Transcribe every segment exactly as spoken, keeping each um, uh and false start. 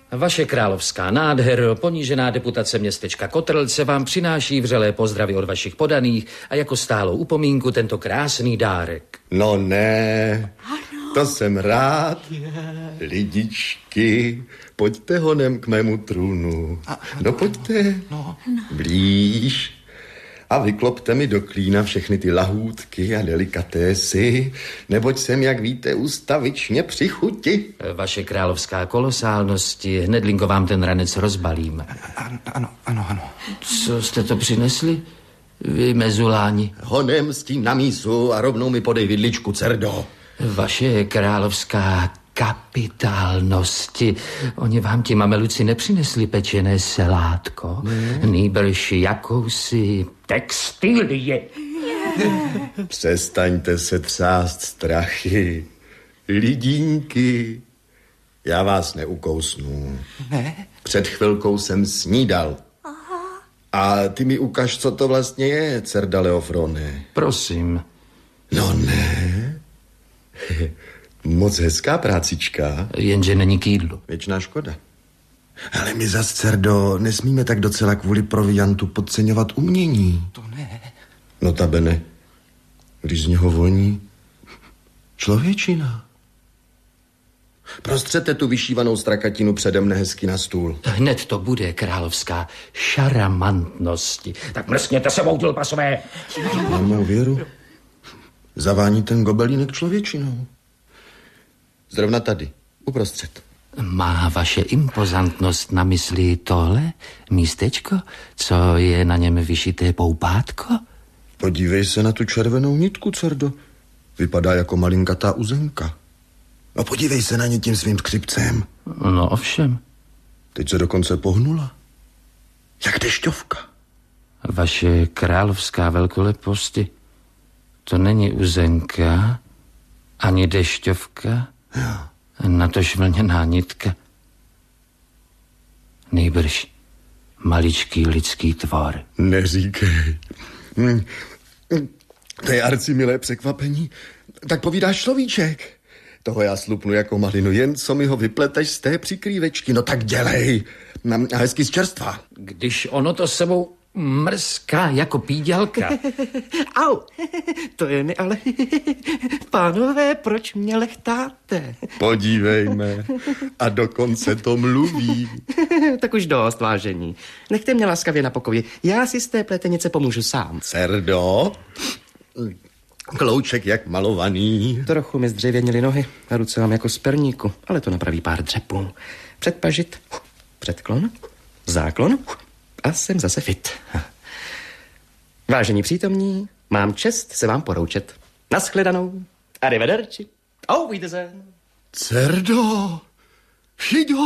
Vaše královská nádhero, ponížená deputace městečka Kotrlce vám přináší vřelé pozdravy od vašich podaných a jako stálou upomínku tento krásný dárek. No ne, ano. To jsem rád. Lidičky, pojďte honem k mému trůnu. No pojďte, no. blíž. A vyklopte mi do klína všechny ty lahůdky a delikatésy, neboť jsem, jak víte, ustavičně při chuti. Vaše královská kolosálnosti, hnedlinko vám ten ranec rozbalím. Ano, ano, ano, ano. Co jste to přinesli, vy mezuláni? Honem s tím na mísu a rovnou mi podej vidličku, Cerdo. Vaše královská kapitálnosti, oni vám ti mameluci nepřinesli pečené selátko, ne. Nýbrž jakousi textilie. Přestaňte se třást strachy. Lidínky, já vás neukousnu. Ne? Před chvilkou jsem snídal. Aha. A ty mi ukaž, co to vlastně je, Cerda Leofrone. Prosím. No ne. Moc hezká prácička. Jenže není k jídlu. Věčná škoda. Ale my zas, Cerdo, nesmíme tak docela kvůli proviantu podceňovat umění. To ne. Notabene, když z něho voní člověčina. Prostřete tu vyšívanou strakatinu přede mne hezky na stůl. Hned to bude královská šaramantnosti. Tak mrskněte se, pasové. Na mou věru zavání ten gobelínek člověčinou. Zrovna tady, uprostřed. Má vaše impozantnost na mysli tohle místečko, co je na něm vyšité poupátko? Podívej se na tu červenou nitku, Cerdo. Vypadá jako malinkatá uzenka. No podívej se na ně tím svým skřipcem. No ovšem. Teď se dokonce pohnula. Jak dešťovka. Vaše královská velkoleposti, to není uzenka, ani dešťovka, jo. Natož vlněná nitka. Nejbrž maličký lidský tvor. Neříkej. Hm. To je arcimilé překvapení. Tak povídáš človíček. Toho já slupnu jako malinu, jen co mi ho vypleteš z té přikrývečky. No tak dělej. A hezky z čerstva. Když ono to sebou mrzká jako pídělka. Au, to je mi ale... Pánové, proč mě lechtáte? Podívejme. A dokonce to mluví. Tak už dost, vážení. Nechte mě laskavě na pokoji. Já si z té pletenice pomůžu sám. Cerdo, klouček jak malovaný. Trochu mi zdřevěnily nohy a ruce mám jako z perníku, ale to napraví pár dřepů. Předpažit, předklon, záklon a jsem zase fit. Vážení přítomní, mám čest se vám poroučet. Naschledanou. Arrivederci. Auf Wiedersehen. Cerdo, Fido.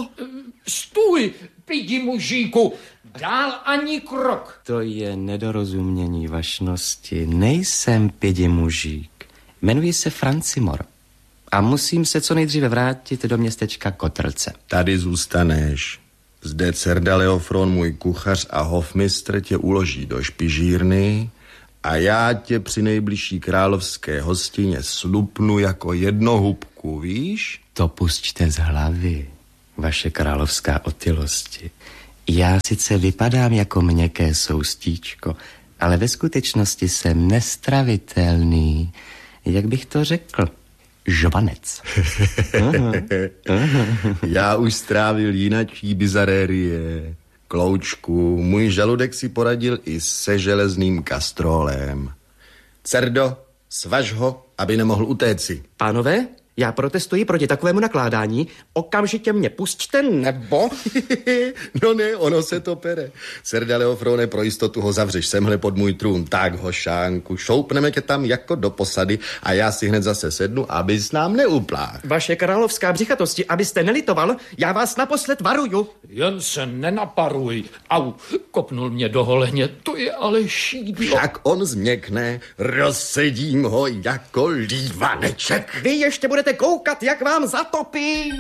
Stůj, pidi mužíku, dál ani krok. To je nedorozumění vašnosti. Nejsem pidi mužík. Jmenuji se Francimor a musím se co nejdříve vrátit do městečka Kotrlce. Tady zůstaneš. Zde Cerda Leofron, můj kuchař a hofmistr, tě uloží do špižírny a já tě při nejbližší královské hostině slupnu jako jednohubku, víš? To pusťte z hlavy, vaše královská otylosti. Já sice vypadám jako měkké soustíčko, ale ve skutečnosti jsem nestravitelný, jak bych to řekl, žvanec. Aha, aha. Já už strávil jinačí bizarérie. Kloučku, můj žaludek si poradil i se železným kastrolem. Cerdo, svaž ho, aby nemohl utéci. Pánové, já protestuji proti takovému nakládání. Okamžitě mě pusťte, nebo... No ne, ono se to pere. Cerda Leofrone, pro jistotu ho zavřeš semhle pod můj trůn. Tak ho, šánku, šoupneme tě tam jako do posady a já si hned zase sednu, abys nám neuplách. Vaše královská břichatosti, abyste nelitoval, já vás naposled varuju. Jen se nenaparuj. Au, kopnul mě do holeně, to je ale šídlo. Však on změkne, rozsedím ho jako lívaneček. Vy ještě budete koukat, jak vám zatopím.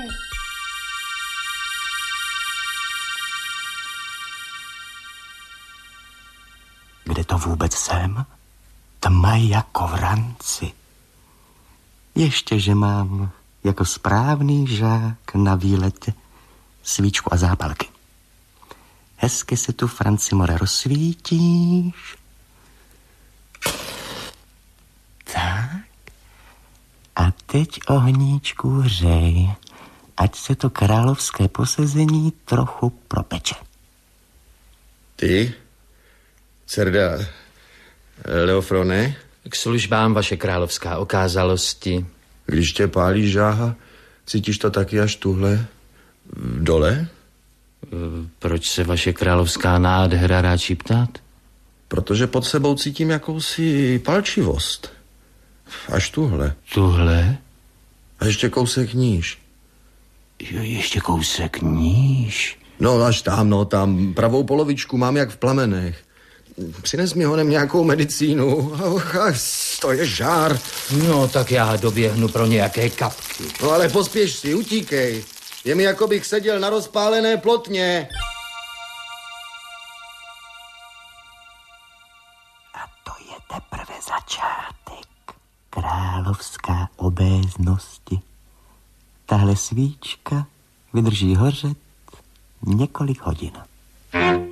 Kde to vůbec jsem? Tma jako v ranci. Ještě, že mám jako správný žák na výletě svíčku a zápalky. Hezky se tu, Francimore, rozsvítíš. Tak. A teď, ohníčku, hřej, ať se to královské posezení trochu propeče. Ty, Cerda Leofrone? K službám, vaše královská okázalosti. Když tě pálí žáha, cítíš to taky až tuhle dole? Proč se vaše královská nádhera ráčí ptát? Protože pod sebou cítím jakousi palčivost. Až tuhle. Tuhle? A ještě kousek níž. Jo, ještě kousek níž. No až tam, no tam. Pravou polovičku mám jak v plamenech. Přines mi honem nějakou medicínu. Och, to je žár. No, tak já doběhnu pro nějaké kapky. No ale pospěš si, utíkej. Je mi, jako bych seděl na rozpálené plotně. A to je teprve začátek královská obéznosti. Tahle svíčka vydrží hořet několik hodin.